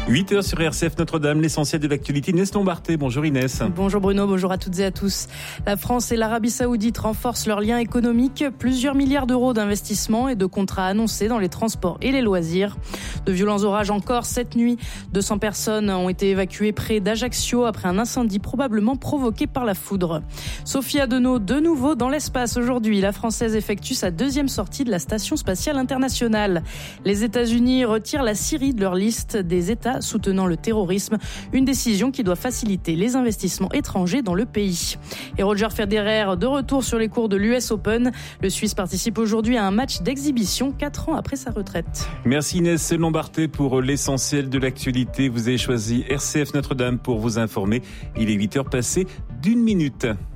8h sur RCF Notre-Dame, l'essentiel de l'actualité. Inès Lombarté, bonjour Inès. Bonjour Bruno, bonjour à toutes et à tous. La France et l'Arabie Saoudite renforcent leurs liens économiques. Plusieurs milliards d'euros d'investissements et de contrats annoncés dans les transports et les loisirs. De violents orages encore cette nuit. 200 personnes ont été évacuées près d'Ajaccio après un incendie probablement provoqué par la foudre. Sophie Adenau, de nouveau dans l'espace aujourd'hui. La Française effectue sa deuxième sortie de la Station spatiale internationale. Les États-Unis retirent la Syrie de leur liste des États soutenant le terrorisme, une décision qui doit faciliter les investissements étrangers dans le pays. Et Roger Federer, de retour sur les cours de l'US Open. Le Suisse participe aujourd'hui à un match d'exhibition 4 ans après sa retraite. Merci Inès Lombarté pour l'essentiel de l'actualité. Vous avez choisi RCF Notre-Dame pour vous informer. Il est 8h passé d'1 minute.